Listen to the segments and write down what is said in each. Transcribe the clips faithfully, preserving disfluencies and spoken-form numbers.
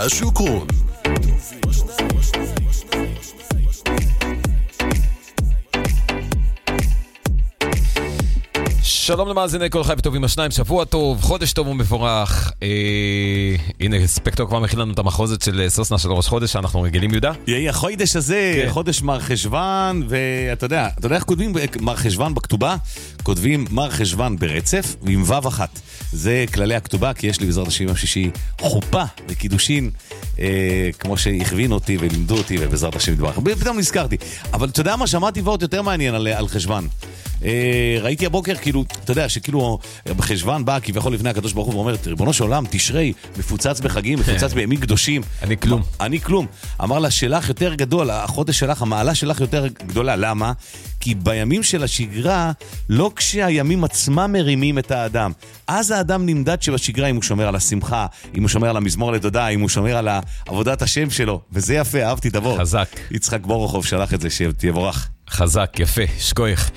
והשוקרון. שלום למאזיני כל חי וטובים השניים, שבוע טוב, חודש טוב ומבורך. אה, הנה, ספקטור כבר מכין לנו את המחוזת של סוסנה של ראש חודש, שאנחנו רגילים, יהודה. יהיה החודש הזה, כן. חודש מר חשבן, ואתה יודע, אתה יודע איך כותבים מר חשבן בכתובה? כותבים מר חשבן ברצף, ועם וו אחת. זה כללי הכתובה, כי יש לי בעזרת השם השישי חופה וקידושין, אה, כמו שהכווין אותי ולימדו אותי, ובעזרת השם יתברך. פתאום נזכרתי. אבל אתה יודע מה, שמעתי ועוד יותר מעניין על, על חשבן. ראיתי הבוקר, כאילו, אתה יודע, שכאילו בחשבן בא כביכול לפני הקדוש ברוך הוא ואומר, ריבונו של עולם, תשרי, מפוצץ בחגים, מפוצץ בימים קדושים. אני כלום. אני כלום. אמר לה, שלך יותר גדול, החודש שלך, המעלה שלך יותר גדולה. למה? כי בימים של השגרה, לא כשהימים עצמם מרימים את האדם. אז האדם נמדד שבשגרה, אם הוא שומר על השמחה, אם הוא שומר על המזמור לתודה, אם הוא שומר על עבודת השם שלו. וזה יפה, אהבתי, תבוא. חזק. יצחק בורוכוב שלח את זה, שתבורך. חזק, יפה, שכוח.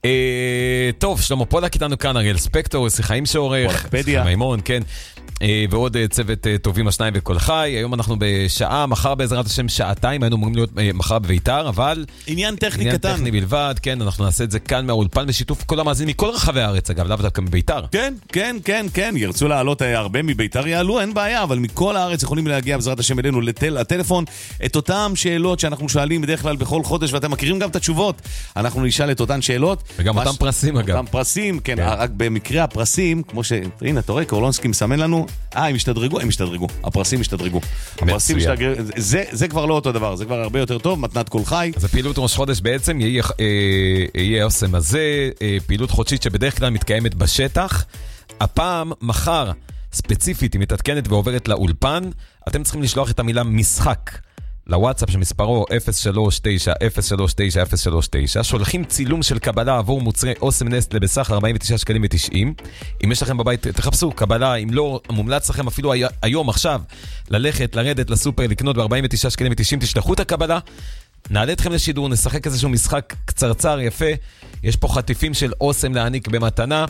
אה, טוב, שלמה פולק איתנו כאן, אריאל ספקטור, שיחאים שעורך, פולקפדיה. מימון, כן. אה, ועוד אה, צוות אה, טובים השניים בכל חי. היום אנחנו בשעה, מחר בעזרת השם שעתיים, היינו אמורים להיות אה, מחר בביתר, אבל... עניין טכני עניין קטן. עניין טכני בלבד, כן, אנחנו נעשה את זה כאן מהאולפן בשיתוף כל המאזינים מכל רחבי הארץ, אגב, לאו דווקא מביתר. כן, כן, כן, כן, ירצו לעלות אה, הרבה מביתר יעלו, אין בעיה, אבל מכל הארץ יכולים להגיע בעזרת השם אלינו לטל, הטלפון, את אותם שאלות שאנחנו שואלים בדרך כלל בכל חודש, ואתם מכירים גם את התשובות. אנחנו נשאל את אותן שאלות. וגם אותם פרסים, אגב. אותם פרסים, כן, רק במקרה הפרסים, כמו ש... הנה, אתה רואה, קורלונסקי מסמן לנו, אה, הם השתדרגו, הם השתדרגו. הפרסים השתדרגו. הפרסים השתדרגו. זה, זה כבר לא אותו דבר, זה כבר הרבה יותר טוב, מתנת כל חי. אז הפעילות ראש חודש בעצם יהיה, אה, יהיה עושה הזה, אה, פעילות חודשית שבדרך כלל מתקיימת בשטח. הפעם, מחר, ספציפית, היא מתעדכנת ועוברת לאולפן, אתם צריכים לשלוח את המילה משחק. לוואטסאפ שמספרו אפס שלוש תשע אפס שלוש תשע אפס שלוש תשע, שולחים צילום של קבלה עבור מוצרי אוסם נסטלה בסך ארבעים ותשעה שקלים ותשעים. אם יש לכם בבית, תחפשו קבלה, אם לא, מומלץ לכם אפילו היום, עכשיו, ללכת, לרדת לסופר, לקנות ב-ארבעים ותשעה שקלים ותשעים, תשלחו את הקבלה, נעלה אתכם לשידור, נשחק איזשהו משחק קצרצר יפה, יש פה חטיפים של אוסם להעניק במתנה,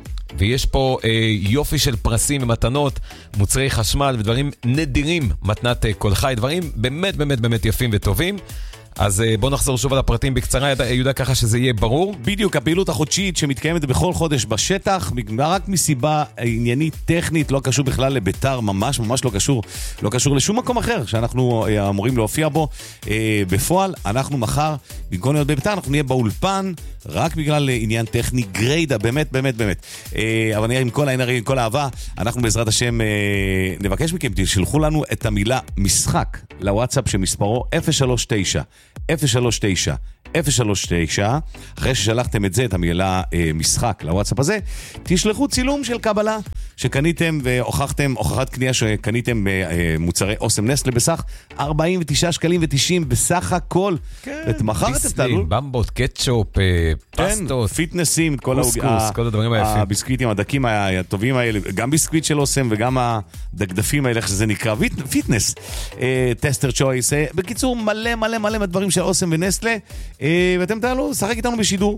ויש פה אה, יופי של פרסים ומתנות, מוצרי חשמל ודברים נדירים, מתנת אה, כל חי, דברים באמת באמת באמת יפים וטובים. אז אה, בואו נחזור שוב על הפרטים בקצרה, יהודה, ככה שזה יהיה ברור. בדיוק, הפעילות החודשית שמתקיימת בכל חודש בשטח, רק מסיבה עניינית טכנית, לא קשור בכלל לביתר, ממש ממש לא קשור, לא קשור לשום מקום אחר שאנחנו אה, אמורים להופיע בו. אה, בפועל, אנחנו מחר, במקום להיות בביתר, אנחנו נהיה באולפן, רק בגלל עניין טכני גריידה, באמת, באמת, באמת. אה, אבל נראה עם כל העין הרי, עם כל האהבה, אנחנו בעזרת השם אה, נבקש מכם, תשלחו לנו את המילה משחק לוואטסאפ שמספרו אפס שלוש תשע אפס שלוש תשע אפס שלוש תשע. אחרי ששלחתם את זה, את המילה אה, משחק לוואטסאפ הזה, תשלחו צילום של קבלה שקניתם והוכחתם, הוכחת קנייה שקניתם אה, מוצרי אוסם נסטלה בסך ארבעים ותשעה שקלים ותשעים בסך הכל. כן, מחר אתם תעלו. במבות, קטשופ, אה, פסטות, כן, פיטנסים, כל, קוסקוס, ה- כל הדברים היפים. הביסקוויטים, הדקים הטובים האלה, גם ביסקוויט של אוסם וגם הדקדפים האלה, איך שזה נקרא, פיטנס, אה, טסטר צ'ויס, אה, בקיצור מלא מלא מלא מהדברים של אוסם ונסטלה, אה, ואתם תעלו, שחק איתנו בשידור.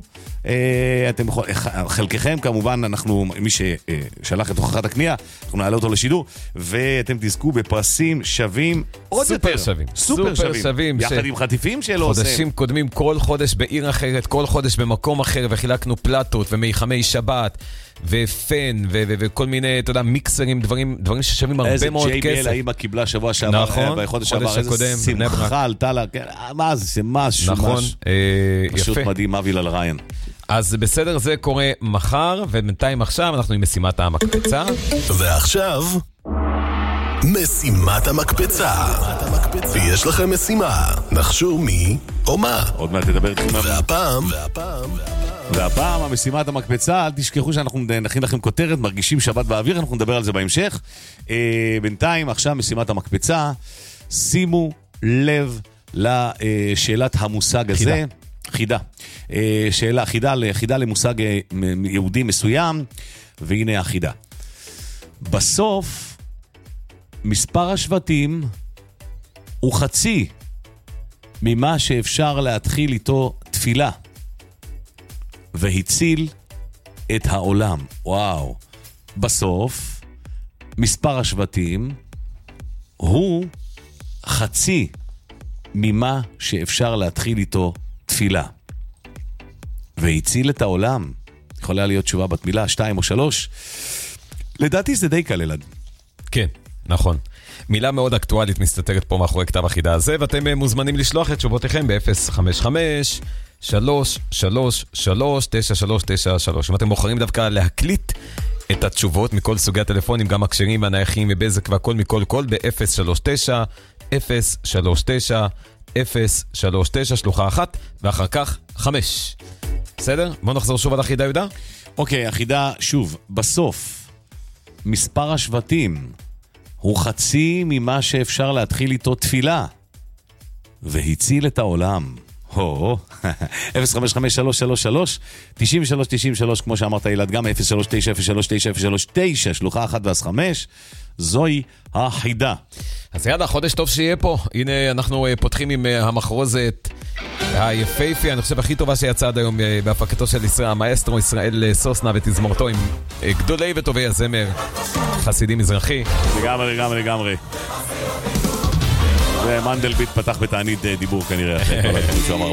אה, אתם, חלקכם כמובן, אנחנו, מי ששלח את הוכחת הקנייה, אנחנו נעלה אותו לשידור, ואתם תזכו בפרסים שווים עוד סופר יותר. שווים. סופר סופר שווים. שווים. יחד ש... עם חטיפים של אוסם. חודשים קודמים, כל חודש בעיר אחרת, כל חודש במקום אחר, וחילקנו פלטות ומיחמי שבת, ופן, ו- ו- וכל מיני, אתה יודע, מיקסרים, דברים, דברים ששווים הרבה מאוד כסף. איזה ג'יי בי אל האמא קיבלה שבוע שעבר, נכון, בחודש שעבר, הקודם, איזה שמחה עלתה לה, מה זה, זה משהו, נכון, משהו. אה, פשוט יפה. מדהים, אביל על ריין. אז בסדר, זה קורה מחר, ובינתיים עכשיו אנחנו עם משימת המקפצה. ועכשיו, משימת המקפצה. ויש לכם משימה, נחשו מי או מה. עוד מעט תדבר איתכם. והפעם, והפעם, והפעם המשימת המקפצה, אל תשכחו שאנחנו נכין לכם כותרת, מרגישים שבת באוויר, אנחנו נדבר על זה בהמשך. אה, בינתיים, עכשיו משימת המקפצה, שימו לב לשאלת המושג הזה. חידה. חידה. אה, שאלה, חידה, חידה למושג אה, יהודי מסוים, והנה החידה. בסוף, מספר השבטים הוא חצי ממה שאפשר להתחיל איתו תפילה. והציל את העולם. וואו. בסוף, מספר השבטים הוא חצי ממה שאפשר להתחיל איתו תפילה. והציל את העולם. יכולה להיות תשובה בת מילה, שתיים או שלוש. לדעתי זה די קל, אלעד. כן, נכון. מילה מאוד אקטואלית מסתתרת פה מאחורי כתב החידה הזה, ואתם מוזמנים לשלוח את תשובותיכם ב-אפס חמש חמש שלוש שלוש שלוש תשע שלוש תשע שלוש. אם אתם בוחרים דווקא להקליט את התשובות מכל סוגי הטלפונים, גם הקשרים והנייחים מבזק והכל מכל כל, ב-אפס שלוש תשע אפס שלוש תשע אפס שלוש תשע שלוחה אחת, ואחר כך חמש. בסדר? בואו נחזור שוב על החידה, יהודה. אוקיי, החידה שוב. בסוף, מספר השבטים הוא חצי ממה שאפשר להתחיל איתו תפילה, והציל את העולם. הו, אפס חמש חמש שלוש שלוש שלוש תשעים ושלוש תשעים ושלוש, כמו שאמרת ילד, גם אפס שלוש תשע אפס שלוש תשע אפס שלוש תשע, שלוחה אחת ואז חמש. זוהי החידה. אז יאללה, חודש טוב שיהיה פה. הנה אנחנו פותחים עם המחרוזת היפהפה, אני חושב הכי טובה שיצאה עד היום בהפקתו של ישראל, המאסטרו ישראל סוסנה ותזמורתו עם גדולי וטובי הזמר חסידי מזרחי. לגמרי, לגמרי, לגמרי. ומנדלבליט פתח בתענית דיבור כנראה אחרי כל הדברים שהוא אמר